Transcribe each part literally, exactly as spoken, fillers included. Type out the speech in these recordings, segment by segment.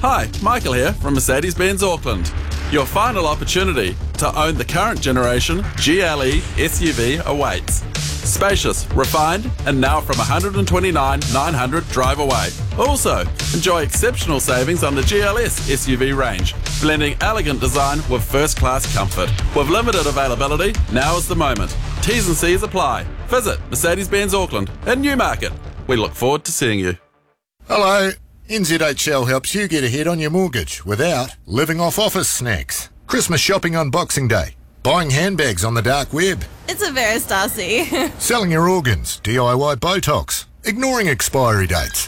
Hi, Michael here from Mercedes-Benz Auckland. Your final opportunity to own the current generation G L E S U V awaits. Spacious, refined, and now from one hundred twenty-nine thousand nine hundred drive away. Also, enjoy exceptional savings on the G L S S U V range, blending elegant design with first-class comfort. With limited availability, now is the moment. T's and C's apply. Visit Mercedes-Benz Auckland in Newmarket. We look forward to seeing you. Hello. N Z H L helps you get ahead on your mortgage without living off office snacks. Christmas shopping on Boxing Day. Buying handbags on the dark web. It's a Vera Stasi. Selling your organs. D I Y Botox. Ignoring expiry dates.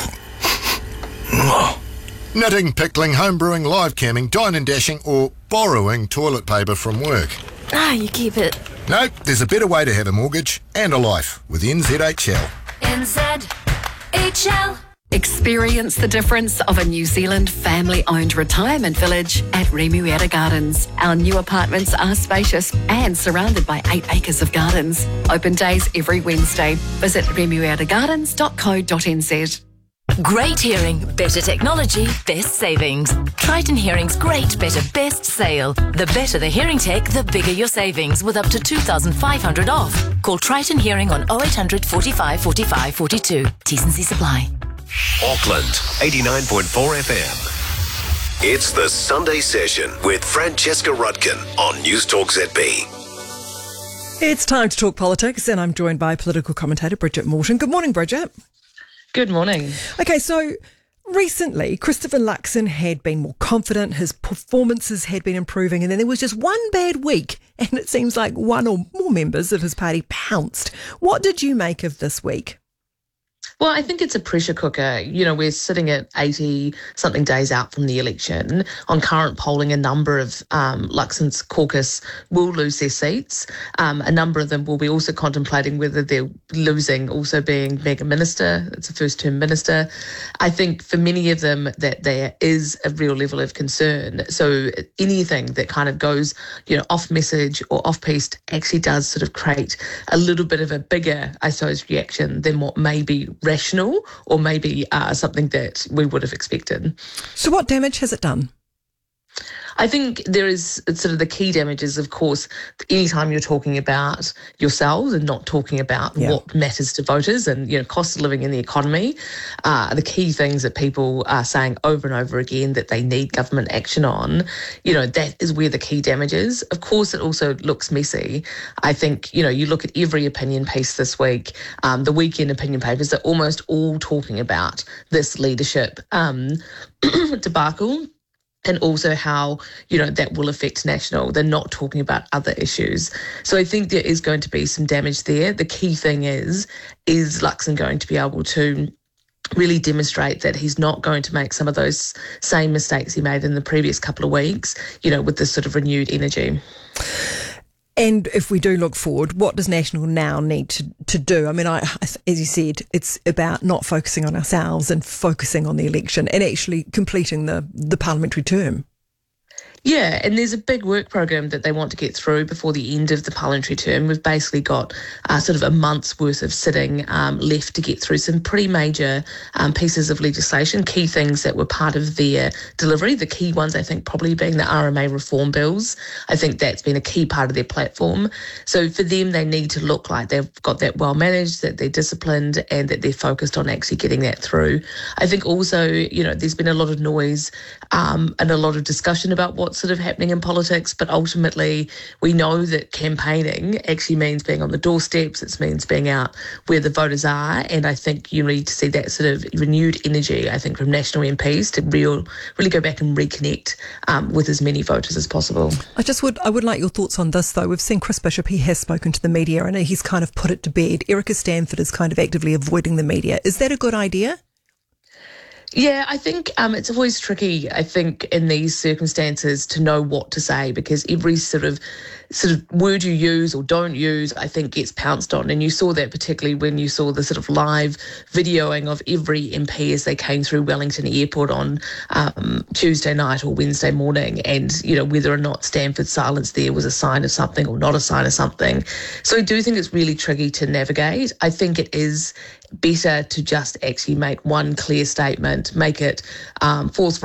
Knitting, pickling, homebrewing, live camming, dine and dashing, or borrowing toilet paper from work. Ah, you keep it. Nope, there's a better way to have a mortgage and a life with N Z H L. N Z H L. Experience the difference of a New Zealand family-owned retirement village at Remuera Gardens. Our new apartments are spacious and surrounded by eight acres of gardens. Open days every Wednesday. Visit remuera gardens dot co dot n z. Great hearing, better technology, best savings. Triton Hearing's Great Better Best Sale. The better the hearing tech, the bigger your savings with up to two thousand five hundred off. Call Triton Hearing on oh eight hundred, forty-five, forty-five, forty-two. T's and C's apply. Auckland, eighty-nine point four F M. It's the Sunday Session with Francesca Rudkin on Newstalk Z B. It's time to talk politics, and I'm joined by political commentator Bridget Morton. Good morning, Bridget. Good morning. Okay, so recently, Christopher Luxon had been more confident, his performances had been improving, and then there was just one bad week, and it seems like one or more members of his party pounced. What did you make of this week? Well, I think it's a pressure cooker. You know, we're sitting at eighty-something days out from the election. On current polling, a number of um, Luxon's caucus will lose their seats. Um, a number of them will be also contemplating whether they're losing also being mega minister. It's a first-term minister. I think for many of them that there is a real level of concern. So anything that kind of goes, you know, off-message or off-piste actually does sort of create a little bit of a bigger, I suppose, reaction than what may be rational or maybe uh, something that we would have expected. So what damage has it done? I think there is sort of the key damages, of course, anytime you're talking about yourselves and not talking about yeah. what matters to voters and, you know, cost of living in the economy, uh, the key things that people are saying over and over again that they need government action on, you know, that is where the key damage is. Of course, it also looks messy. I think, you know, you look at every opinion piece this week, um, the weekend opinion papers, they're almost all talking about this leadership um, debacle. And also how, you know, that will affect national. They're not talking about other issues. So I think there is going to be some damage there. The key thing is, is Luxon going to be able to really demonstrate that he's not going to make some of those same mistakes he made in the previous couple of weeks, you know, with this sort of renewed energy. And if we do look forward, what does National now need to, to do? I mean, I, as you said, it's about not focusing on ourselves and focusing on the election and actually completing the, the parliamentary term. Yeah, and there's a big work program that they want to get through before the end of the parliamentary term. We've basically got uh, sort of a month's worth of sitting um, left to get through some pretty major um, pieces of legislation, key things that were part of their delivery. The key ones, I think, probably being the R M A reform bills. I think that's been a key part of their platform. So for them, they need to look like they've got that well managed, that they're disciplined, and that they're focused on actually getting that through. I think also, you know, there's been a lot of noise um, and a lot of discussion about what's sort of happening in politics, but ultimately we know that campaigning actually means being on the doorsteps, it means being out where the voters are, and I think you need to see that sort of renewed energy, I think, from National M Ps to real, really go back and reconnect um, with as many voters as possible. I just would, I would like your thoughts on this though. We've seen Chris Bishop, he has spoken to the media and he's kind of put it to bed. Erica Stanford is kind of actively avoiding the media. Is that a good idea? Yeah, I think um, it's always tricky, I think, in these circumstances to know what to say, because every sort of sort of word you use or don't use, I think, gets pounced on. And you saw that particularly when you saw the sort of live videoing of every M P as they came through Wellington Airport on um, Tuesday night or Wednesday morning, and, you know, whether or not Stanford's silence there was a sign of something or not a sign of something. So I do think it's really tricky to navigate. I think it is better to just actually make one clear statement, make it um, forthright